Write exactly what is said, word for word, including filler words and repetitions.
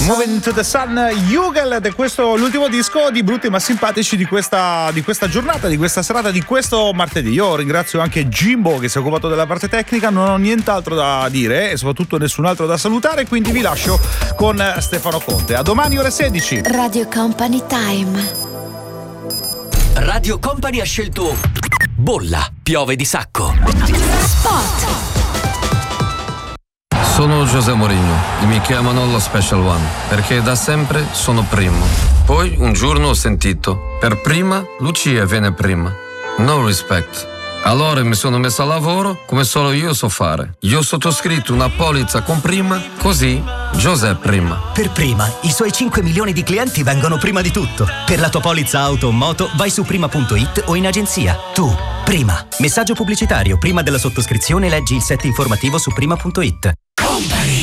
Moving to the Sun, Jugel, ed è questo l'ultimo disco di Brutti ma Simpatici di questa, di questa giornata, di questa serata, di questo martedì. Io ringrazio anche Jimbo che si è occupato della parte tecnica, non ho nient'altro da dire e soprattutto nessun altro da salutare, quindi vi lascio con Stefano Conte. A domani ore sedici. Radio Company Time. Radio Company ha scelto Bolla, piove di sacco. Spot. Sono José Mourinho e mi chiamano lo Special One perché da sempre sono primo. Poi un giorno ho sentito: per prima Lucia viene prima. No respect. Allora mi sono messo a lavoro come solo io so fare. Io ho sottoscritto una polizza con prima, così José prima. Per prima, i suoi cinque milioni di clienti vengono prima di tutto. Per la tua polizza auto o moto vai su prima punto it o in agenzia. Tu, prima. Messaggio pubblicitario. Prima della sottoscrizione leggi il set informativo su prima punto it.